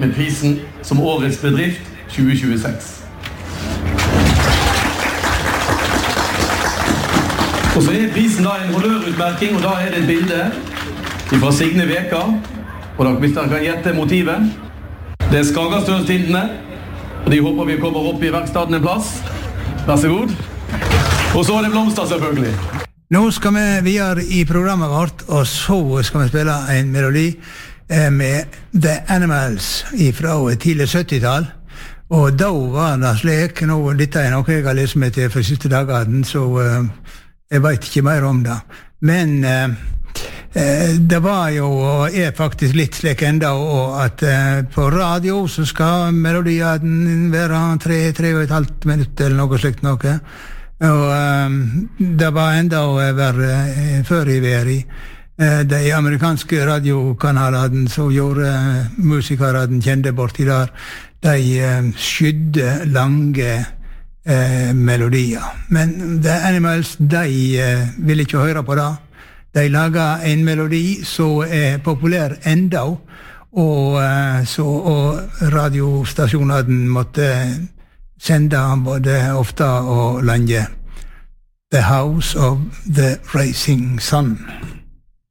med prisen som Årets bedrift 2026. Og så prisen da en honnørutmerking, og da det et bilde fra Signe Veka, og hvis dere kan gjette motivet. Det Skagastølstindene, og de håper vi kommer opp i verkstaden en plass. Vær så god. Og så det blomster selvfølgelig. Nå skal vi videre i programmet vårt, og så skal vi spille en melodi med The Animals fra tidlig 70-tall. Og da var det slik, dette noe jeg har lest meg til for siste dagene, så jeg vet ikke mer om det. Men det var jo, og faktisk litt slik enda, og at på radio så skal melodien være 3,5 minutter eller noe slikt noe. Og det var enda å være før i veri. De amerikanske radiokanalene som gjorde musikerne kjente borti der, de skydde lange melodier. Men The Animals, de ville ikke høre på det. De laget en melodi som populær enda, og radiostasjonene måtte sende både ofte og lenge. The House of the Rising Sun.